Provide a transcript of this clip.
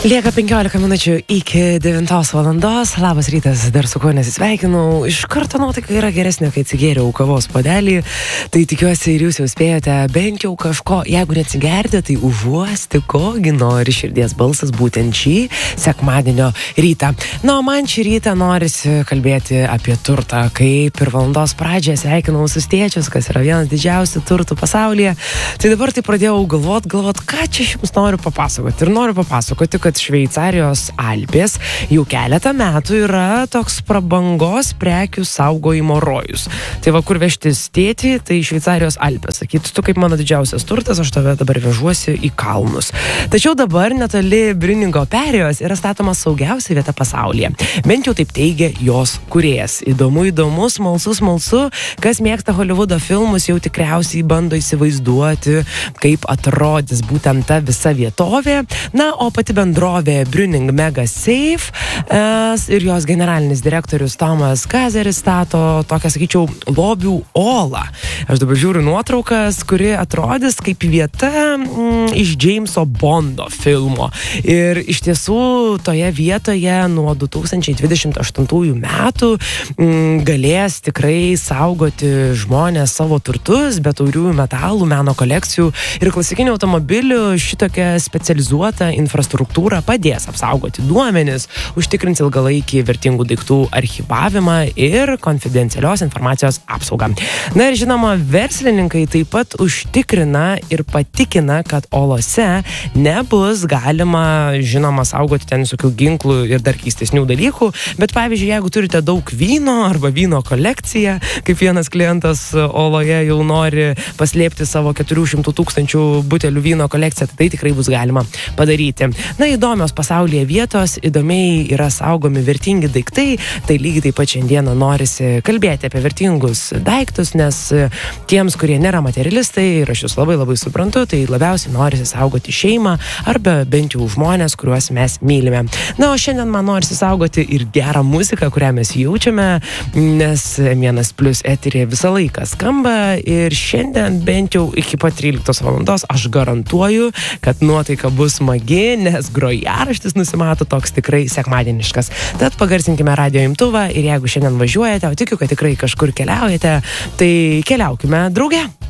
Lieka 15 minučių iki 9 valandos. Labas rytas, dar su kuo nesisveikinau. Iš karto nuotaika yra geresnė, kai atsigėriau kavos puodelį. Tai tikiuosi ir jūs jau spėjote bent jau kažko, jeigu neatsigerti, tai užuosti, kogi nori širdies balsas būtent šį sekmadienio rytą. Na, o man šį rytą norisi kalbėti apie turtą. Kaip ir valandos pradžioje sveikinau visus tėčius, kas yra vienas didžiausių turtų pasaulyje. Tai dabar tai pradėjau galvot, ką čia aš jums noriu papasakoti. Ir noriu papasakoti, kad Šveicarijos Alpės jau keletą metų yra toks prabangos prekių saugojimo rojus. Tai va, kur vežtis tėtį, tai Šveicarijos Alpės. Sakyt, tu kaip mano didžiausias turtas, aš tave dabar vežuosi į kalnus. Tačiau dabar netoli Briningo perėjos yra statoma saugiausia vieta pasaulyje. Bent jau taip teigia jos kūrėjas. Įdomu, smalsu. Kas mėgsta Hollywoodo filmus, jau tikriausiai bando įsivaizduoti, kaip atrodys būtent ta visa vietovė. Na, o pati bendrovė Brüning Mega Safe ir jos generalinis direktorius Tomas Kazeris stato tokią, sakyčiau, lobių olą. Aš dabar žiūriu nuotraukas, kuri atrodys kaip vieta iš Jameso Bondo filmo. Ir iš tiesų toje vietoje nuo 2028 metų galės tikrai saugoti žmonės savo turtus, be tauriųjų metalų, meno kolekcijų ir klasikinių automobilių. Šitokia specializuota infrastruktūra padės apsaugoti duomenis, užtikrins ilgalaikį vertingų daiktų archyvavimą ir konfidencialios informacijos apsaugą. Na ir žinoma, verslininkai taip pat užtikrina ir patikina, kad olose nebus galima, žinoma, saugoti ten visokių ginklų ir dar keistesnių dalykų, bet pavyzdžiui, jeigu turite daug vyno arba vyno kolekciją, kaip vienas klientas oloje jau nori paslėpti savo 400 000 butelių vyno kolekciją, tai tikrai bus galima padaryti. Na, įdomios pasaulyje vietos, įdomiai yra saugomi vertingi daiktai, tai lygiai taip pat šiandieną norisi kalbėti apie vertingus daiktus, nes tiems, kurie nėra materialistai, ir aš jūs labai suprantu, tai labiausiai norisi saugoti šeimą arba bent jau žmonės, kuriuos mes mylime. Na, o šiandien man norisi saugoti ir gerą muziką, kurią mes jaučiame, nes M1+ eterėje visą laiką skamba ir šiandien bent jau iki pat 13 valandos aš garantuoju, kad nuotaika bus smagi, nes grojaraštis nusimato toks tikrai sekmadieniškas. Tad pagarsinkime radijo imtuvą ir jeigu šiandien važiuojate, o tikiu, kad tikrai kažkur keliaujate, tai keliaukime drauge.